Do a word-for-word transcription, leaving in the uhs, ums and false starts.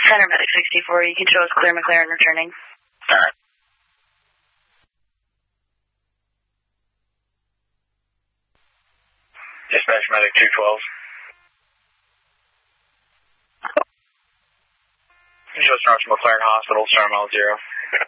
Center Medic sixty-four, you can show us clear McLaren returning. Alright. Dispatch Medic two twelve. You show us North McLaren Hospital, star mile zero.